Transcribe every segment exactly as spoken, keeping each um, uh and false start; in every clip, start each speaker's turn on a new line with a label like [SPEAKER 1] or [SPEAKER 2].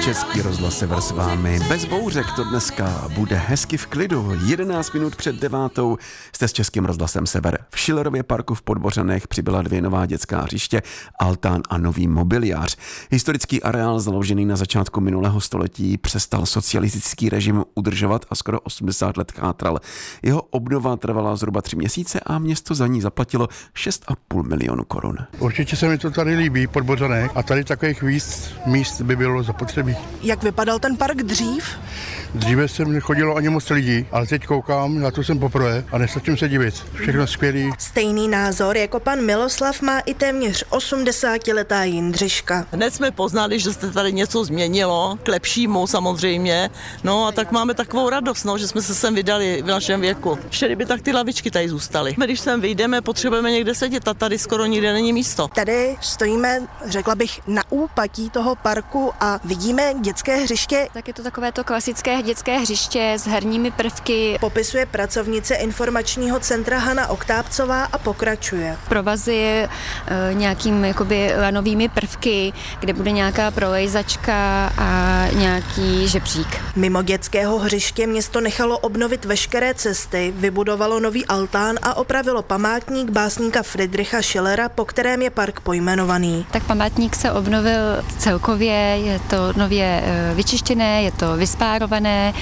[SPEAKER 1] Český rozhlas Sever s vámi. Bez bouřek to dneska bude hezky v klidu. jedenáct minut před devátou jste s Českým rozhlasem Sever. V Schillerově parku v Podbořanech přibyla dvě nová dětská hřiště, altán a nový mobiliář. Historický areál založený na začátku minulého století přestal socialistický režim udržovat a skoro osmdesát let chátral. Jeho obnova trvala zhruba tři měsíce a město za ní zaplatilo šest a půl milionu korun.
[SPEAKER 2] Určitě se mi to tady líbí, Podbořanek, a tady takových víc míst by bylo zapotřebí.
[SPEAKER 3] Jak vypadal ten park dřív?
[SPEAKER 2] Dříve jsem nechodilo ani moc lidí, ale teď koukám, na to jsem poprvé a nestačím se divit. Všechno skvělý.
[SPEAKER 3] Stejný názor jako pan Miloslav má i téměř osmdesátiletá Jindřiška.
[SPEAKER 4] Hned jsme poznali, že se tady něco změnilo, k lepšímu samozřejmě. No a tak máme takovou radost, no, že jsme se sem vydali v našem věku. Šeli by tak ty lavičky tady zůstaly. Když sem vyjdeme, potřebujeme někde sedět a tady skoro nikde není místo.
[SPEAKER 3] Tady stojíme, řekla bych, na úpatí toho parku a vidíme dětské hřiště.
[SPEAKER 5] Tak je to takové to klasické dětské hřiště s herními prvky.
[SPEAKER 3] Popisuje pracovnice informačního centra Hana Oktábcová a pokračuje.
[SPEAKER 5] Provazy e, nějakými jakoby lanovými prvky, kde bude nějaká prolejzačka a nějaký žebřík.
[SPEAKER 3] Mimo dětského hřiště město nechalo obnovit veškeré cesty, vybudovalo nový altán a opravilo památník básníka Friedricha Schillera, po kterém je park pojmenovaný.
[SPEAKER 5] Tak památník se obnovil celkově, je to nově vyčištěné, je to vyspárované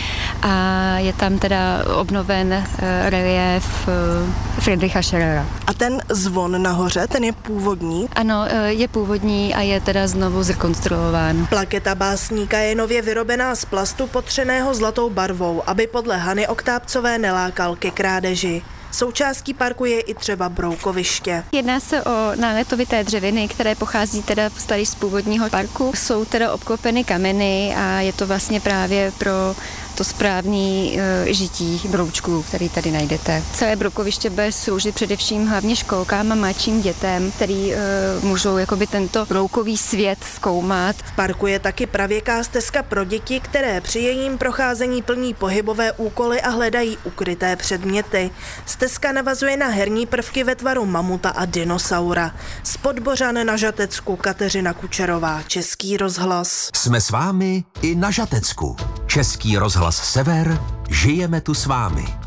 [SPEAKER 5] a je tam teda obnoven reliéf Friedricha Schillera.
[SPEAKER 3] A ten zvon nahoře, ten je původní?
[SPEAKER 5] Ano, je původní a je teda znovu zrekonstruován.
[SPEAKER 3] Plaketa básníka je nově vyrobená z plastu potřeného zlatou barvou, aby podle Hany Oktábcové nelákal ke krádeži. Součástí parku je i třeba broukoviště.
[SPEAKER 5] Jedná se o náletovité dřeviny, které pochází teda tady z původního parku. Jsou teda obklopeny kameny a je to vlastně právě pro to správný e, žití broučků, který tady najdete. Celé broukoviště bude sloužit především hlavně školkám a mladším dětem, který e, můžou jakoby tento broukový svět zkoumat.
[SPEAKER 3] V parku je taky pravěká stezka pro děti, které při jejím procházení plní pohybové úkoly a hledají ukryté předměty. Stezka navazuje na herní prvky ve tvaru mamuta a dinosaura. Z Podbořan na Žatecku Kateřina Kučerová, Český rozhlas.
[SPEAKER 6] Jsme s vámi i na Žatecku. Český rozhlas Sever, žijeme tu s vámi.